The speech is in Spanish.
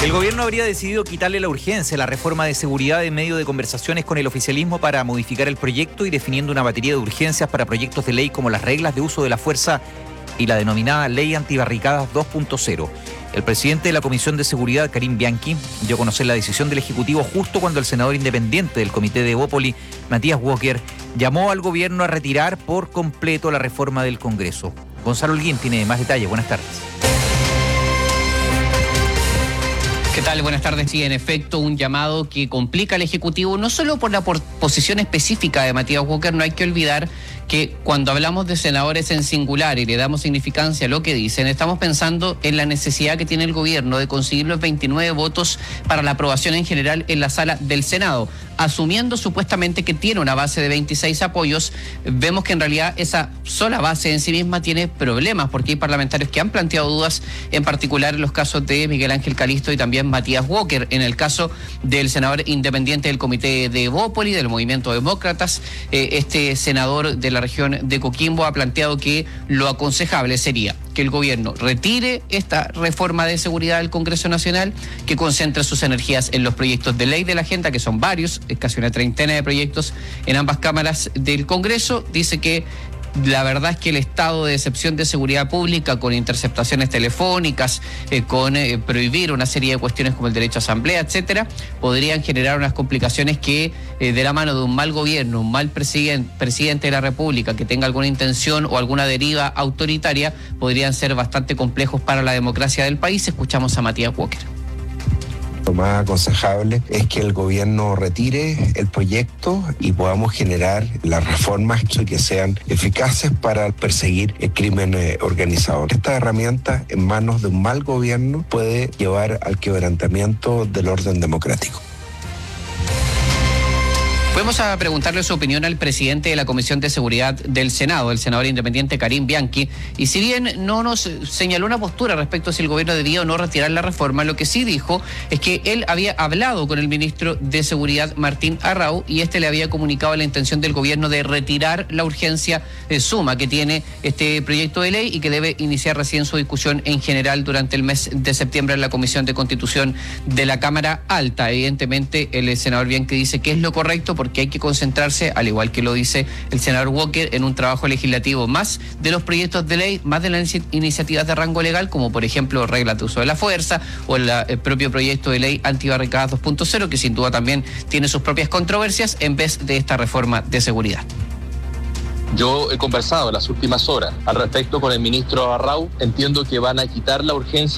El gobierno habría decidido quitarle la urgencia a la reforma de seguridad en medio de conversaciones con el oficialismo para modificar el proyecto y definiendo una batería de urgencias para proyectos de ley como las reglas de uso de la fuerza y la denominada Ley Antibarricadas 2.0. El presidente de la Comisión de Seguridad, Karim Bianchi, dio a conocer la decisión del Ejecutivo justo cuando el senador independiente del Comité de Evópoli, Matías Walker, llamó al gobierno a retirar por completo la reforma del Congreso. Gonzalo Holguín tiene más detalles. Buenas tardes. ¿Qué tal? Buenas tardes. Sí, en efecto, un llamado que complica al Ejecutivo, no solo por la posición específica de Matías Walker. No hay que olvidar que cuando hablamos de senadores en singular y le damos significancia a lo que dicen, estamos pensando en la necesidad que tiene el gobierno de conseguir los 29 votos para la aprobación en general en la sala del Senado. Asumiendo supuestamente que tiene una base de 26 apoyos, vemos que en realidad esa sola base en sí misma tiene problemas, porque hay parlamentarios que han planteado dudas, en particular en los casos de Miguel Ángel Calisto y también Matías Walker. En el caso del senador independiente del Comité de Evópoli, del Movimiento Demócratas, este senador de la región de Coquimbo ha planteado que lo aconsejable sería que el gobierno retire esta reforma de seguridad del Congreso Nacional, que concentre sus energías en los proyectos de ley de la agenda, que son varios, es casi una treintena de proyectos en ambas cámaras del Congreso. Dice que la verdad es que el estado de excepción de seguridad pública, con interceptaciones telefónicas, con prohibir una serie de cuestiones como el derecho a asamblea, etcétera, podrían generar unas complicaciones que, de la mano de un mal gobierno, un mal presidente de la República que tenga alguna intención o alguna deriva autoritaria, podrían ser bastante complejos para la democracia del país. Escuchamos a Matías Walker. Lo más aconsejable es que el gobierno retire el proyecto y podamos generar las reformas que sean eficaces para perseguir el crimen organizado. Esta herramienta en manos de un mal gobierno puede llevar al quebrantamiento del orden democrático. Fuimos a preguntarle su opinión al presidente de la Comisión de Seguridad del Senado, el senador independiente Karim Bianchi, y si bien no nos señaló una postura respecto a si el gobierno debía o no retirar la reforma, lo que sí dijo es que él había hablado con el ministro de Seguridad, Martín Arrau, y este le había comunicado la intención del gobierno de retirar la urgencia suma que tiene este proyecto de ley y que debe iniciar recién su discusión en general durante el mes de septiembre en la Comisión de Constitución de la Cámara Alta. Evidentemente, el senador Bianchi dice que es lo correcto, porque hay que concentrarse, al igual que lo dice el senador Walker, en un trabajo legislativo más de los proyectos de ley, más de las iniciativas de rango legal, como por ejemplo reglas de uso de la fuerza o el propio proyecto de ley Antibarricadas 2.0, que sin duda también tiene sus propias controversias, en vez de esta reforma de seguridad. Yo he conversado en las últimas horas al respecto con el ministro Arrau. Entiendo que van a quitar la urgencia